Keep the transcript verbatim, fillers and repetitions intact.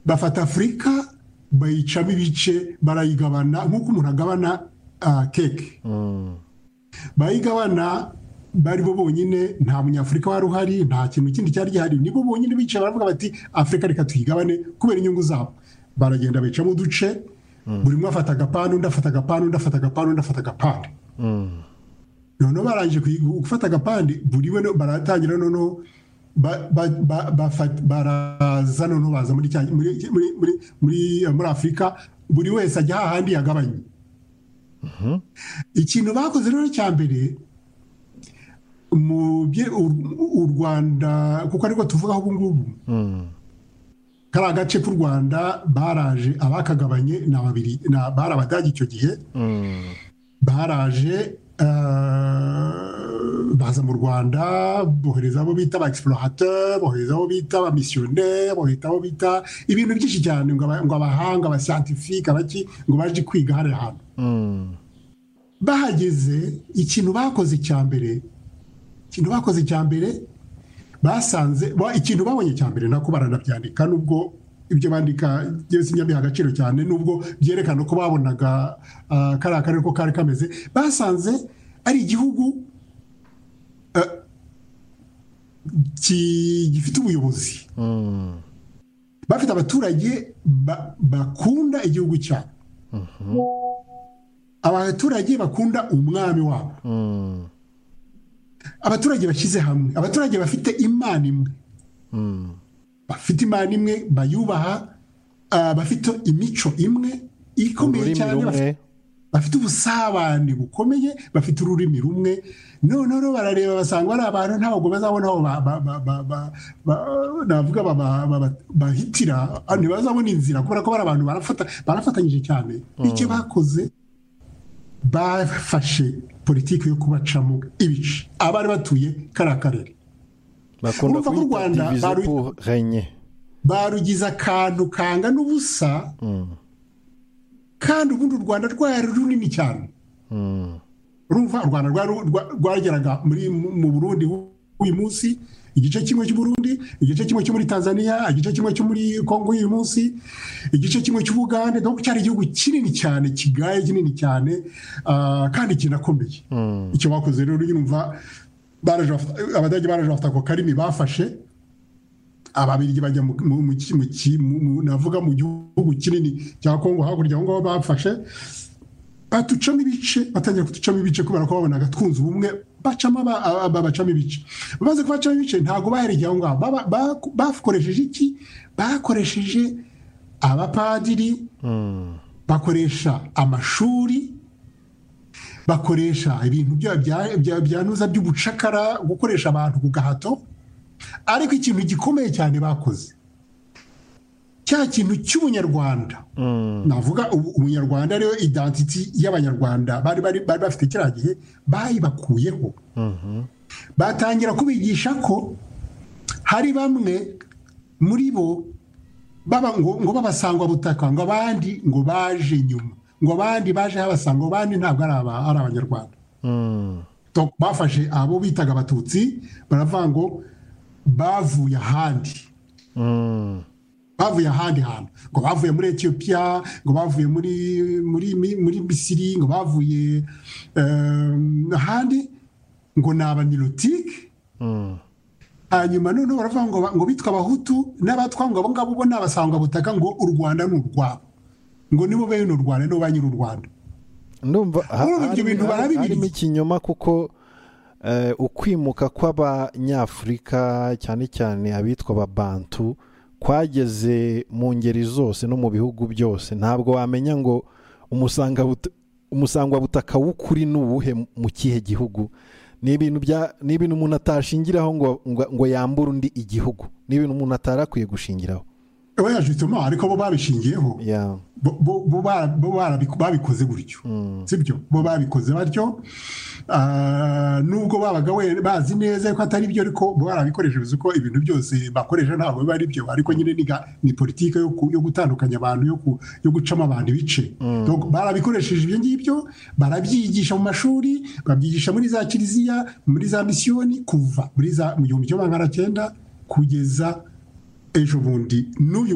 bafata Afrika bayicamo ibice barayigabana nk'uko umuntu agabana uh, keke mm. bayigabana bari bo bonyine nta munyafrika wari uhari nta kintu kindi cyari gihari nibo bonyine bicaye baravuga bati Afrika reka tuyigabane kubera inyungu zabo baragenda bicamo uduce mm. buri umwe afata agapande undi afata agapande undi afata agapande undi afata agapande mm. none barangije gufata agapande buri we baratangira noneho baraza noneho baza muri muri muri muri Afrika buri wese ajya hahandi yagabanye ikintu bakoze rero cya mbere mu u Rwanda kuko ariko tuvuga ubu ngubu kara gace k'u Rwanda baraje abakagabanye na babiri na barabadaje icyo gihe baraje baza mu Rwanda bohereza abo bita ba explorateur bohereza abo bita ba missionnaire bohereza abo bita ibintu byinshi cyane ngo ngo abahanga ba scientifique abaki ngo baje kwiga hari hano bahageze ikintu bakoze cyambere ikintu bakoze cyambere basanze ikintu babonye cyambere nako baranabyandika nubwo ibyo bandika byose nyabiha agaciro cyane nubwo byerekana ko babonaga kara kare ko kare kameze basanze ari igihugu gifite ubuyobozi bafite abaturage bakunda igihugu cyabo abaturage bakunda umwami wabo abaturage bashyize hamwe abaturage bafite imana imwe bafite imana imwe bayubaha bafite imico imwe ikomeye cyane bafite ubusabane bukomeye bafite ururimi rumwe none barareba basanga ari abantu ntabwo bazabona aho navuga bahitira ntibazabona inzira kubera ko bari abantu barafatanyije cyane icyo bakoze bafashe politiki yo kubacamo ibice abari batuye kariya karere bakunda kwita divize pour régner barugize akantu kanga n'ubusa kandi ubundi u Rwanda rwari runini cyane urumva u Rwanda rwageraga muri mu Burundi uyu munsi igice kimwe cy'u Burundi igice kimwe cyo muri Tanzania igice kimwe cyo muri Kongo uyu munsi igice kimwe cy'Ubugande donc cyari igihugu kinini cyane kigaye kinini cyane kandi kinakomeye icyo bakoze rero yumva baraje abadage baraje bafata ko karimi bafashe ababirigi bajya mu navuga mu gihugu kinini cya Kongo hakurya ngo bafashe batucamo ibice batangira kutucamo ibice kubera ko babonaga twunze ubumwe bacamo babacamo ibice baze kubacamo ibice ntago bahereye aho ngaho bakoresheje iki bakoresheje abapadiri bakoresha amashuri bakoresha ibintu byanuza by'ubucakara gukoresha abantu ku gahato ariko ikintu gikomeye cyane bakoze cya kintu cy'ubunyarwanda navuga umunyarwanda ariyo identity y'abanyarwanda bari bari bafite kiriya gihe bayibakuyeho batangira kubigisha ko hari bamwe muri bo baba ngo babasangwa butaka ngo abandi ngo baje nyuma ngo abandi baje habasanga abandi ntabwo ari abanyarwanda bafashe abo bitaga abatutsi baravuga ngo bavuye ahandi bavuye ahandi hantu ngo bavuye muri Ethiopia ngo bavuye muri muri muri Misiri ngo bavuye ahandi ngo ni abanilotike hanyuma none baravuga ngo ngo bitwa abahutu n'abatwanga abo ngabo bo n'abasanga butaka ngo u Rwanda ni urwabo ngo nibo bene u Rwanda nibo banyira u Rwanda ndumva harimo ikinyoma kuko ukwimuka kw'abanyafurika cyane cyane abitwa ababantu kwageze mu ngeri zose no mu bihugu byose ntabwo wamenya ngo umusangwa butaka w'ukuri n'uwuhe mu kihe gihugu ni ibintu bya ni ibintu umuntu atashingiraho ngo ngo yambure undi igihugu ni ibintu umuntu atarakwiye gushingiraho oya justement ariko bo babishingiyeho bo bo babikoze gutyo sibyo bo babikoze batyo nubwo babaga we bazi neza ko atari byo ariko bo barabikoresheje uko ibintu byose bakoresha ntabwo biba ari byo ariko nyine ni politike yo gutandukanya abantu yo gucama abantu ibice donc barabikoresheje ibyo ngibyo barabyigisha mu mashuri babyigisha muri za kiliziya muri za misiyoni kuva muri za mu gihumbi kimwe magana cyenda kugeza ejo bundi n'uyu